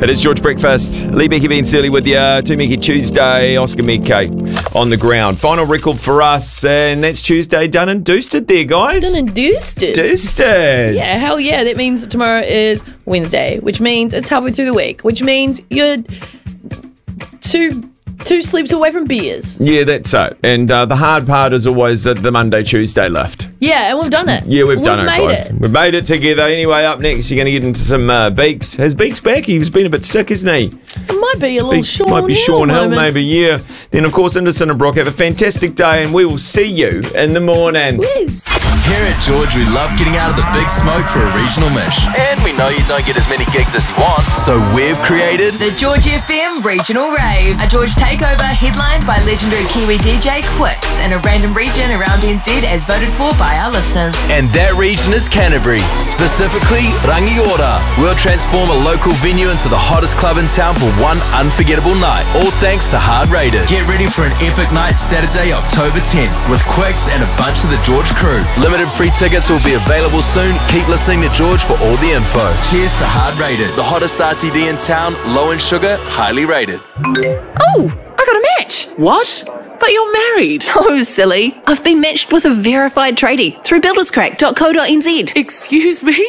It is George Breakfast. Lee Becky being silly with you. Tumiki Tuesday, Oscar Mike on the ground. Final record for us, and that's Tuesday done and doosted there, guys. Done and doosted. Doosted. Yeah, hell yeah. That means tomorrow is Wednesday, which means it's halfway through the week, which means you're two sleeps away from beers. Yeah, that's so. And the hard part is always the Monday, Tuesday lift. Yeah, and we've done it. Yeah, we've done it, made guys. it. We've made it together. Anyway, up next, you're going to get into some Beaks. Has Beaks back? He's been a bit sick, isn't he? It might be a little Beaks Sean might be Hill Sean Hill, moment. maybe, yeah. Then, of course, into Cinnabrook. Have a fantastic day, and we will see you in the morning. Woo. Here at George, we love getting out of the big smoke for a regional mish. And we know you don't get as many gigs as you want, so we've created The George FM Regional Rave, a George takeover headlined by legendary Kiwi DJ Quicks in a random region around NZ as voted for by our listeners. And that region is Canterbury, specifically Rangiora. We'll transform a local venue into the hottest club in town for one unforgettable night, all thanks to Hard Rated. Get ready for an epic night Saturday, October 10th, with Quicks and a bunch of the George crew. Limited free tickets will be available soon. Keep listening to George for all the info. Cheers to Hard Rated, the hottest RTD in town, low in sugar, highly rated. Oh, I got a match. What? But you're married. Oh, silly. I've been matched with a verified tradie through builderscrack.co.nz. Excuse me?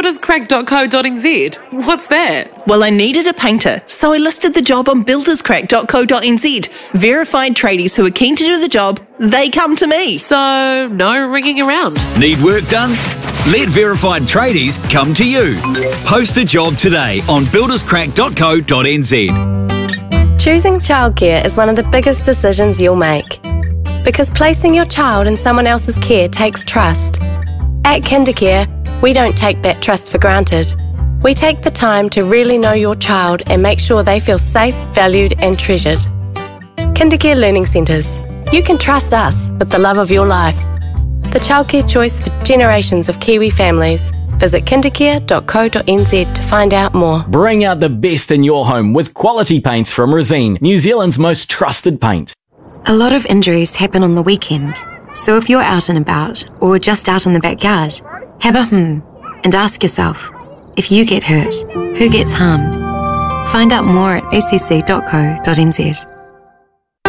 Builderscrack.co.nz. What's that? Well, I needed a painter, so I listed the job on builderscrack.co.nz. Verified tradies who are keen to do the job, they come to me. So, no ringing around. Need work done? Let verified tradies come to you. Post a job today on builderscrack.co.nz. Choosing childcare is one of the biggest decisions you'll make. Because placing your child in someone else's care takes trust. At Kindercare, we don't take that trust for granted. We take the time to really know your child and make sure they feel safe, valued and treasured. Kindercare Learning Centres. You can trust us with the love of your life. The childcare choice for generations of Kiwi families. Visit kindercare.co.nz to find out more. Bring out the best in your home with quality paints from Resene, New Zealand's most trusted paint. A lot of injuries happen on the weekend. So if you're out and about, or just out in the backyard, have a and ask yourself, if you get hurt, who gets harmed? Find out more at acc.co.nz.